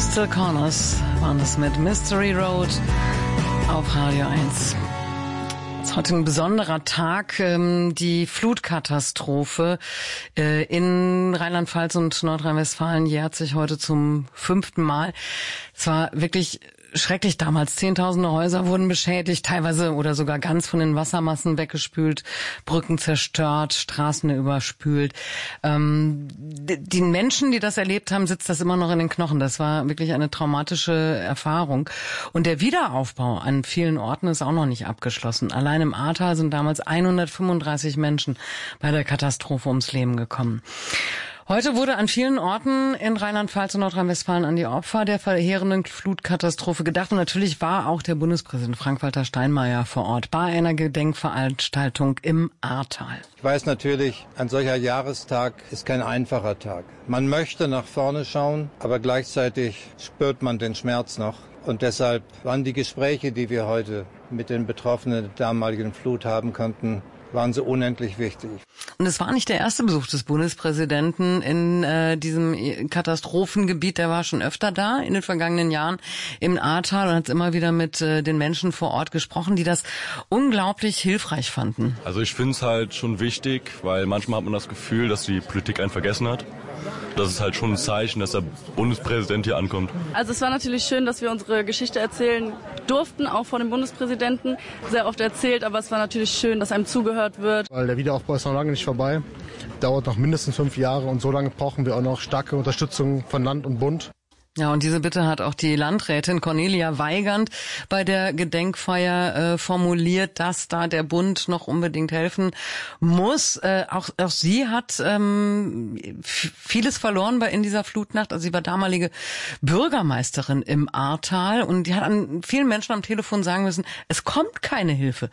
Still Corners waren das mit Mystery Road auf Radio 1. Es ist heute ein besonderer Tag. Die Flutkatastrophe in Rheinland-Pfalz und Nordrhein-Westfalen jährt sich heute zum 5. Mal. Es war wirklich schrecklich damals. Zehntausende Häuser wurden beschädigt, teilweise oder sogar ganz von den Wassermassen weggespült, Brücken zerstört, Straßen überspült. Den Menschen, die das erlebt haben, sitzt das immer noch in den Knochen. Das war wirklich eine traumatische Erfahrung. Und der Wiederaufbau an vielen Orten ist auch noch nicht abgeschlossen. Allein im Ahrtal sind damals 135 Menschen bei der Katastrophe ums Leben gekommen. Heute wurde an vielen Orten in Rheinland-Pfalz und Nordrhein-Westfalen an die Opfer der verheerenden Flutkatastrophe gedacht. Und natürlich war auch der Bundespräsident Frank-Walter Steinmeier vor Ort bei einer Gedenkveranstaltung im Ahrtal. Ich weiß natürlich, ein solcher Jahrestag ist kein einfacher Tag. Man möchte nach vorne schauen, aber gleichzeitig spürt man den Schmerz noch. Und deshalb waren die Gespräche, die wir heute mit den Betroffenen der damaligen Flut haben konnten, waren so unendlich wichtig. Und es war nicht der erste Besuch des Bundespräsidenten in diesem Katastrophengebiet. Der war schon öfter da in den vergangenen Jahren im Ahrtal und hat immer wieder mit den Menschen vor Ort gesprochen, die das unglaublich hilfreich fanden. Also ich finde es halt schon wichtig, weil manchmal hat man das Gefühl, dass die Politik einen vergessen hat. Das ist halt schon ein Zeichen, dass der Bundespräsident hier ankommt. Also es war natürlich schön, dass wir unsere Geschichte erzählen durften, auch vor dem Bundespräsidenten. Sehr oft erzählt, aber es war natürlich schön, dass einem zugehört wird. Weil der Wiederaufbau ist noch lange nicht vorbei. Dauert noch mindestens 5 Jahre und so lange brauchen wir auch noch starke Unterstützung von Land und Bund. Ja, und diese Bitte hat auch die Landrätin Cornelia Weigand bei der Gedenkfeier formuliert, dass da der Bund noch unbedingt helfen muss. Auch sie hat vieles verloren in dieser Flutnacht. Also sie war damalige Bürgermeisterin im Ahrtal und die hat an vielen Menschen am Telefon sagen müssen, es kommt keine Hilfe.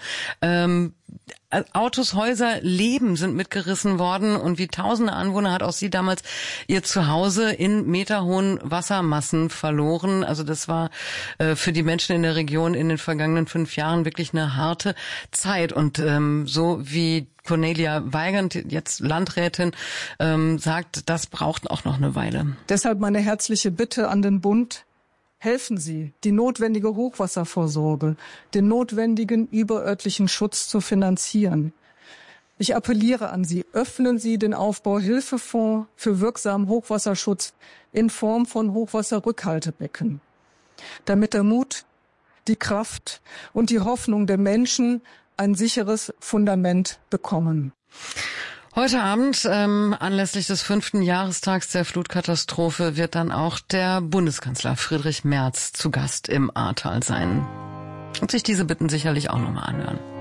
Autos, Häuser, Leben sind mitgerissen worden und wie tausende Anwohner hat auch sie damals ihr Zuhause in meterhohen Wassermassen verloren. Also das war für die Menschen in der Region in den vergangenen 5 Jahren wirklich eine harte Zeit. Und so wie Cornelia Weigand, jetzt Landrätin, sagt, das braucht auch noch eine Weile. Deshalb meine herzliche Bitte an den Bund. Helfen Sie, die notwendige Hochwasservorsorge, den notwendigen überörtlichen Schutz zu finanzieren. Ich appelliere an Sie, öffnen Sie den Aufbauhilfefonds für wirksamen Hochwasserschutz in Form von Hochwasserrückhaltebecken, damit der Mut, die Kraft und die Hoffnung der Menschen ein sicheres Fundament bekommen. Heute Abend, anlässlich des 5. Jahrestags der Flutkatastrophe, wird dann auch der Bundeskanzler Friedrich Merz zu Gast im Ahrtal sein und sich diese Bitten sicherlich auch nochmal anhören.